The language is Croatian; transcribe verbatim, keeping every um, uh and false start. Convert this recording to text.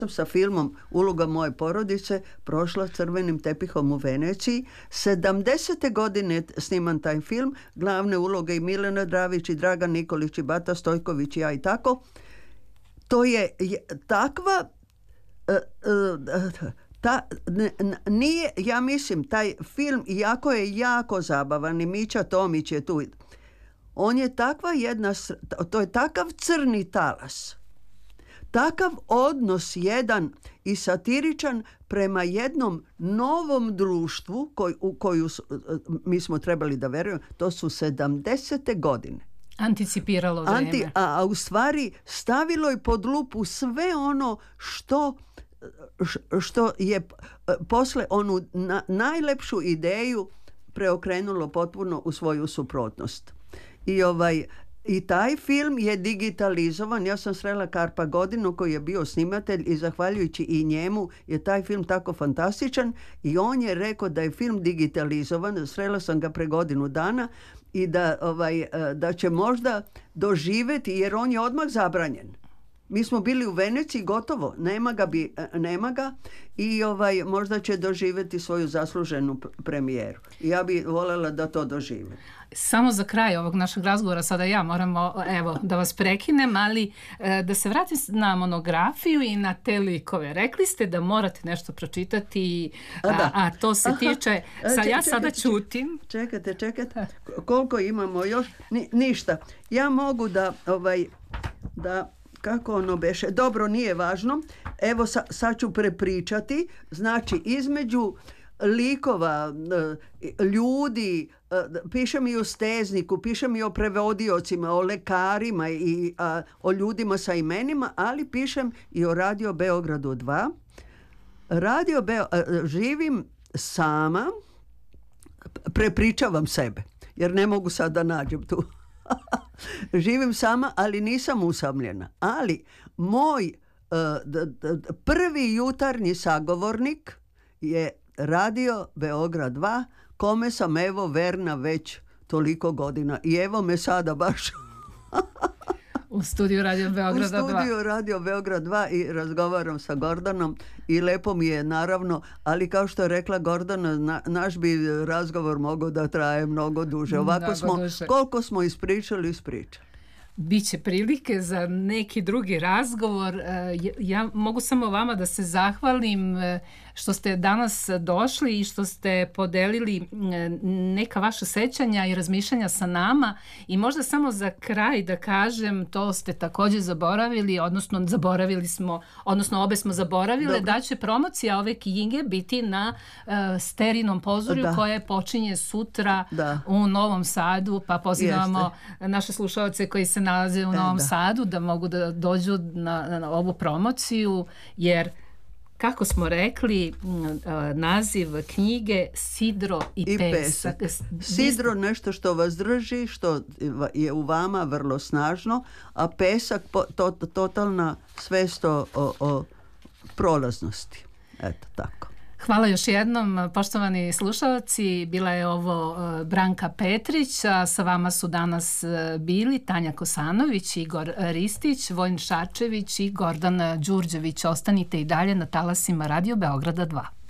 sam sa filmom Uloga moje porodice prošla crvenim tepihom u Veneciji. sedamdesete godine sniman taj film, glavne uloge i Milena Dravić i Dragan Nikolić i Bata Stojković i ja i tako. To je takva uh, uh, ta, n, nije, ja mislim, taj film, iako je jako zabavan i Mića Tomić je tu, on je takva jedna, to je takav crni talas, takav odnos jedan i satiričan prema jednom novom društvu koj, u koju mi smo trebali da verujemo. To su sedamdesete godine. Anticipiralo vreme. Anti, a, a u stvari stavilo je pod lupu sve ono što što je posle onu na, najlepšu ideju preokrenulo potpuno u svoju suprotnost. I ovaj I taj film je digitalizovan. Ja sam srela Karpa Godinu koji je bio snimatelj i zahvaljujući i njemu je taj film tako fantastičan i on je rekao da je film digitalizovan. Srela sam ga pre godinu dana i da, ovaj, da će možda doživjeti, jer on je odmah zabranjen. Mi smo bili u Veneciji, gotovo, nema ga, bi, nema ga i ovaj, možda će doživjeti svoju zasluženu premijeru. Ja bih voljela da to dožive. Samo za kraj ovog našeg razgovora, sada ja moram evo, da vas prekinem, ali da se vratim na monografiju i na te likove. Rekli ste da morate nešto pročitati, a, a, a to se tiče, sad, ja sada ćutim. Čekajte, čekajte, koliko imamo još? Ni, ništa. Ja mogu da, ovaj, da kako ono beše, dobro, nije važno, evo sa, sad ću prepričati, znači između likova, ljudi, pišem i o Stezniku, pišem i o prevodiocima, o lekarima i a, o ljudima sa imenima, ali pišem i o Radio Beogradu dva. Radio Beo, živim sama, prepričavam sebe, jer ne mogu sad da nađem tu. Živim sama, ali nisam usamljena. Ali moj uh, d, d, prvi jutarnji sagovornik je Radio Beograd dva, kome sam evo verna već toliko godina. I evo me sada baš u studiju Radio Beograda dva. U studiju Radio Beograd dva i razgovaram sa Gordanom i lepo mi je naravno, ali kao što je rekla Gordana, na, naš bi razgovor mogao da traje mnogo duže. Ovako mnogo smo, duže. Koliko smo ispričali, ispričali. Biće prilike za neki drugi razgovor. Ja mogu samo vama da se zahvalim što ste danas došli i što ste podelili neka vaša sećanja i razmišljanja sa nama i možda samo za kraj da kažem, to ste također zaboravili, odnosno zaboravili smo, odnosno obe smo zaboravile, Dobre. Da će promocija ove knjige biti na uh, Sterinom pozorju da. Koje počinje sutra da. U Novom Sadu, pa pozivamo Jeste. Naše slušalce koji se nalaze u Novom e, da. Sadu da mogu da dođu na, na ovu promociju, jer kako smo rekli, naziv knjige Sidro i, I pesak. pesak. Sidro nešto što vas drži, što je u vama vrlo snažno, a pesak to, to, totalna svest o, o prolaznosti. Eto tako. Hvala još jednom, poštovani slušalci. Bila je ovo Branka Petrić, a sa vama su danas bili Tanja Kosanović, Igor Ristić, Vojin Šarčević i Gordan Đurđević. Ostanite i dalje na talasima Radio Beograda dva.